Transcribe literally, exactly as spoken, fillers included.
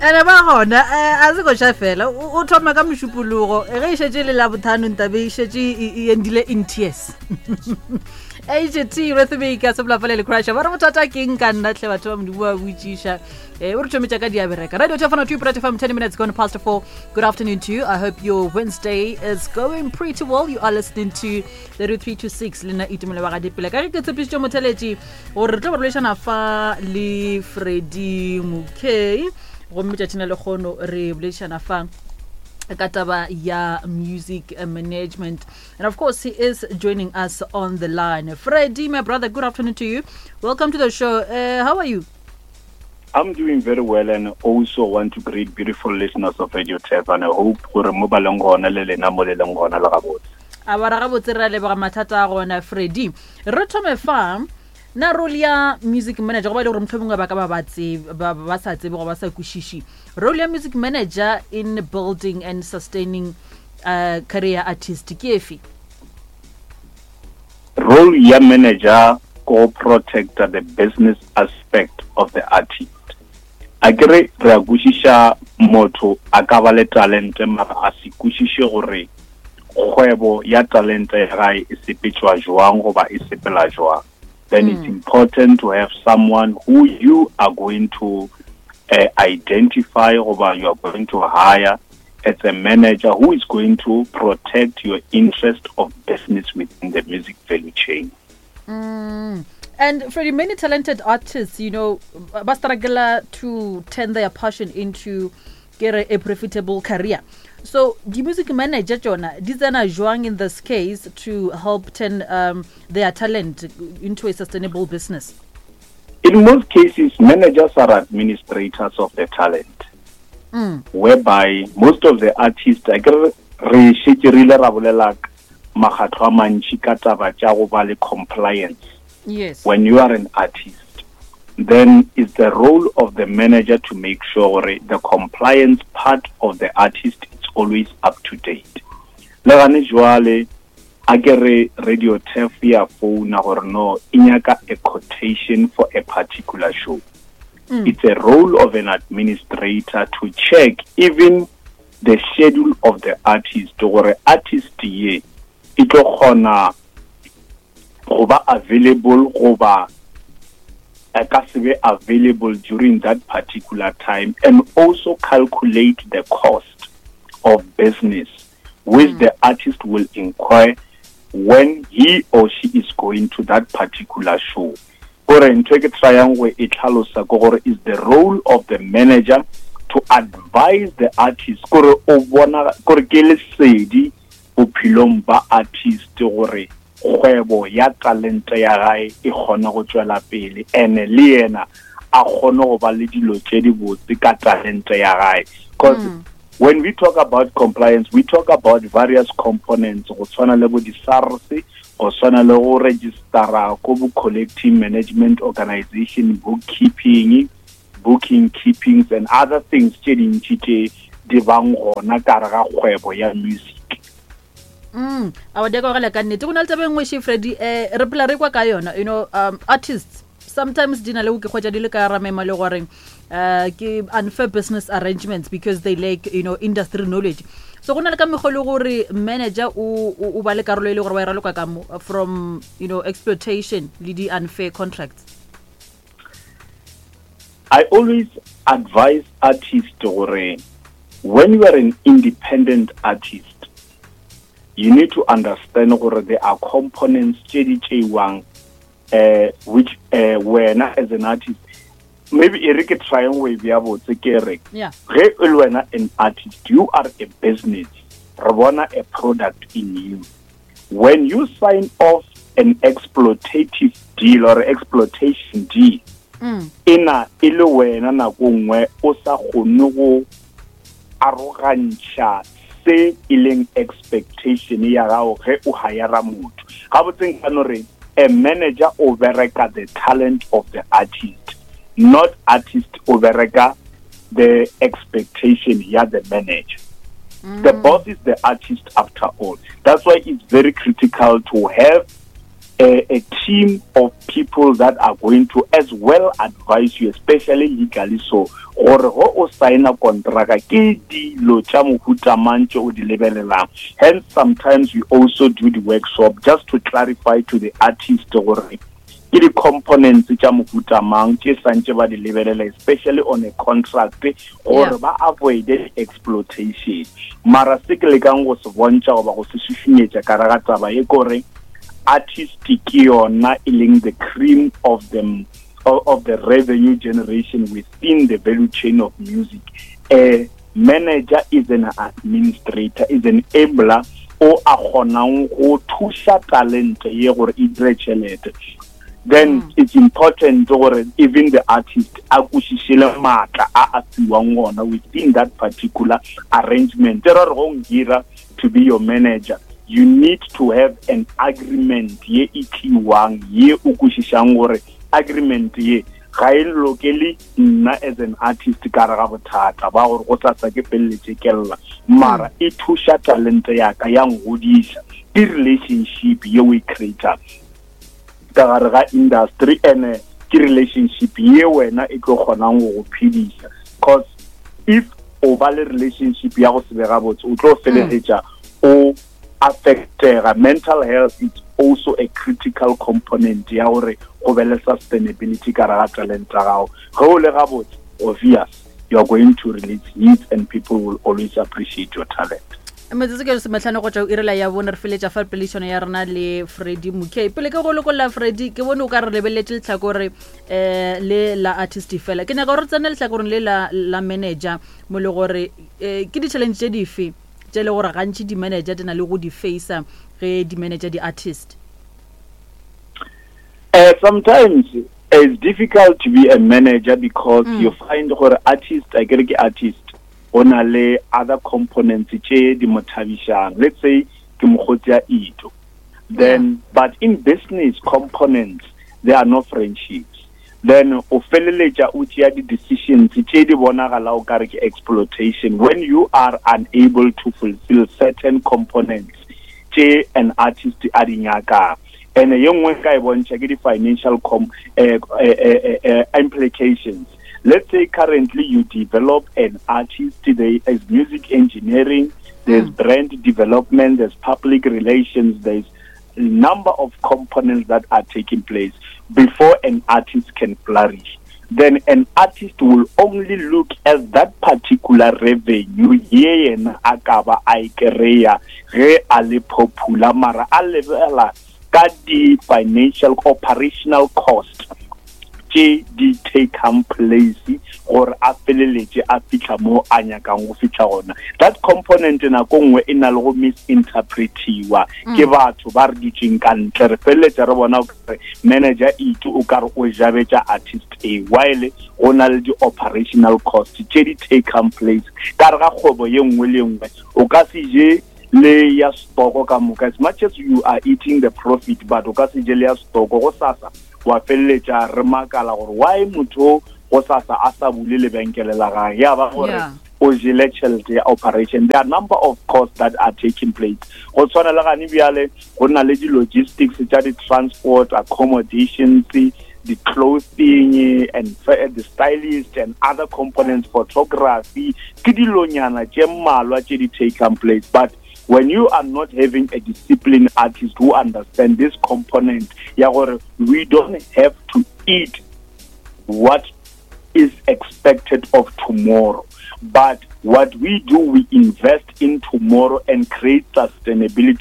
ene ba gona a se go sha fela o thoma ka moshupologo e ge shetse le la bothano ntabe shetse e endile in tears H T with me ka se blafale le crash ba re motata ke eng ka nna tle batho ba mo bua buitsisha eh o re tshome ka dia bereka radio tefana two platform ten minutes gone past four. Good afternoon to you. I hope your Wednesday is going pretty well. You are listening to the three to six lena itumele ba ga dipela ka ke tsepitse motheleji o re tla ba relation fa le Freddy Mukay go mmetša tsena le khono re relation fa Kataba ya music management, and of course he is joining us on the line. Freddy, my brother, good afternoon to you. Welcome to the show. Uh, how are you? I'm doing very well, and also want to greet beautiful listeners of Radio Tef, and I hope gore mo balongona le lena mo le lengona la gabotse. Abara gabotse ra le ba mathata gona Freddy. Re thome fa na role ya music manager go ba le gore mthobongwe ba ka ba batse ba ba sa tsebe go ba sa kushishi. Role ya music manager in building and sustaining uh, career artist ke efe? Role ya manager go protect the business aspect of the artist. Akere re kushisha motho akaba le talent mara asikushishe gore kgwebo ya talent ya gae e sepetšwa jwang goba e sepela jwang. Then mm. it's important to have someone who you are going to uh, identify or you are going to hire as a manager who is going to protect your interest of business within the music value chain. Mm. And for the many talented artists, you know, ba struggle to turn their passion into get a, a profitable career. So the music manager Jonah designer Joang in this case to help turn um, their talent into a sustainable business. In most cases, managers are administrators of the talent, mm. whereby most of the artists re shitirile ra bolela makgatlo a mantši ka taba tša go ba le compliance. Yes. When you are an artist, then it's the role of the manager to make sure the compliance part of the artist is always up to date. Legane jwale akere Radio Tef ya phone gore no inyaka a quotation for a particular show. Mm. It's a role of an administrator to check even the schedule of the artist gore artist ye e tlo khona go ba available go ba a ka se be available during that particular time, and also calculate the cost of business which mm. the artist will incur when he or she is going to that particular show. Or in triangle is the role of the manager to advise the artist gore o bona gore ke le sedi bophelong ba artist gore kgwebo ya talent ya gae e kgona go tswela pele ene le yena a kgona go ba le dilo tše di botse ka talent ya gae. Because mm. when we talk about compliance, we talk about various components go tshwana le bo di SARS go tshwana le go registera ko bo collective management organization, bookkeeping, booking keepings and other things tše dintši tše di bang gona ka re ga kgwebo ya music. Mm, awa dia go gala ka nnete go na le tabengwe she Freddy eh re pela re kwa ka yona, you know, um artists sometimes dina le go ke khwetša di le ka ramema le gore uh ke unfair business arrangements because they lack, you know, industry knowledge. So go na le ka megolo gore manager o o ba le karolo ile gore ba ira loka ka mo from, you know, exploitation le di unfair contracts. I always advise artists gore when you are an independent artist, you need to understand that there are components uh, which uh, when as an artist, maybe Eric try and way be able to get yeah. an artist, you are a business, Rabona a product in you. When you sign off an exploitative deal or exploitation deal, mm. in a ilowena na gongwe o sa kgone go arrogantsha se ileng expectation ya gago ge o hire motho ga botseng kana re a manager overreka the talent of the artist, not artist overreka the expectation ya the manager. Mm. The boss is the artist after all. That's why it's very critical to have a, a team of people that are going to as well advise you, especially legally, so or go o sign a contract ke dilo tša mohuta mantše o di lebelelang. Hence sometimes we also do the workshop just to clarify to the artist gore ke di components tša mohuta mang tše santše ba di lebelela, especially on a contract gore ba avoid exploitation. Mara se ke lekang go se bontša goba go se šušunyetša ka raga taba ye kore artist ke yona e leng the cream of them of, of the revenue generation within the value chain of music. A manager is an administrator, is an enabler o a kgonang go thuša talent ye gore e dire tšhelete. Then mm. it's important gore even the artist a kušišile maatla a a fiwang gona within that particular arrangement. Re re go ngira to be your manager, you need to have an agreement ye e tliwang ye o kušišang gore agreement ye ga e lokele nna as an artist ka re ga bothata ba gore go tsatsa ke peletse kella, mara e thuša talent ya ka ya ngodiša ke relationship ye we create ka gare ga industry and ke relationship ye wena e tlo kgonang go phediša. Because if o ba le relationship ya go se be gabotse o tlo feleletša o affectega. Mental health is also a critical component ya gore go be le sustainability ka raga talent ya gago. Ge o le gabotse, obvious you are going to release hits and people will always appreciate your talent. Metsotso ke re semetlhano go tšwa o irela ya bona re feletša fa pelešano ya rena le Freddie Mukhei. Pele ke go lekolla Freddie ke bone o ka re lebeletse letlhakore eh le la artist fela. Ke nyaka gore tsene letlhakoreng le la la manager mo le gore eh ke di challenge tše dife tše le gore gantši di manager di na le go di face ge di manager di artist. Uh, sometimes it's difficult to be a manager because mm. you find gore artist I get ke artist ona le other components tše di mothabishang. Let's say ke mogotsi ya ito. Then yeah. But in business components there are no friendships. Then o feleletša o tšea di decisions tše di bonagala o kare ke exploitation when you are unable to fulfill certain components tše an artist a di nyakang. And ye nngwe ka e bontšha ke di financial com, uh, uh, uh, uh, implications. Let's say currently you develop an artist, there is music engineering, there's mm. brand development, there's public relations, there's a number of components that are taking place before an artist can flourish. Then an artist will only look at that particular revenue ye yena a ka ba a ikereya ge a le popular, mara a lebela ka di financial operational cost tše di take place gore a feleletse a fitlha mo a nyakang go fitlha gona. That component nako nngwe e na le go misinterpretiwa ke batho ba re ditšeng ka ntle. Re feleletse re bona gore manager itu o ka re o jabetša artist a while go na le di operational cost tše di take place ka re ga kgwebo ye nngwe le nngwe o ka se je le ya stoko ka moka. As much as you are eating the profit, but o ka se je le ya stoko go sasa wa feleletša re makala gore why motho go sasa a sa bule lebenkele la gage ya ba gore o jele tšhelete ya operation. There are a number of costs that are taking place. Go tshwana le gane bjale go na le di logistics tša di transport, accommodations, the clothing and the stylist and other components, photography, ke dilonyana tše mmalwa tše di taking place. But when you are not having a disciplined artist who understand this component, ya gore we don't have to eat what is expected of tomorrow, but what we do, we invest in tomorrow and create sustainability